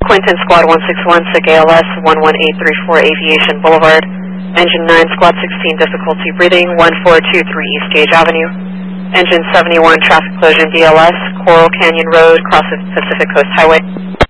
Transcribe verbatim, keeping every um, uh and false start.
Quinton Squad one six one, S I C A L S one one eight three four Aviation Boulevard. Engine nine, Squad sixteen, difficulty breathing, one four two three East Gage Avenue. Engine seventy-one, traffic collision, D L S, Coral Canyon Road, cross of Pacific Coast Highway.